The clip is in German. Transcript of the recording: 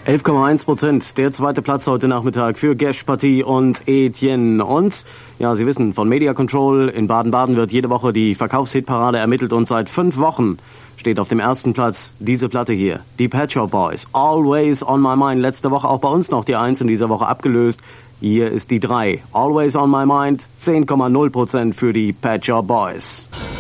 11,1%. Der zweite Platz heute Nachmittag für Gesh Pati und Etienne. Und, ja, Sie wissen, von Media Control in Baden-Baden wird jede Woche die Verkaufshitparade ermittelt und seit 5 Wochen steht auf dem ersten Platz diese Platte hier. Die Pet Shop Boys. Always on my mind. Letzte Woche auch bei uns noch die 1, in dieser Woche abgelöst. Hier ist die 3. Always on my mind. 10,0% für die Pet Shop Boys.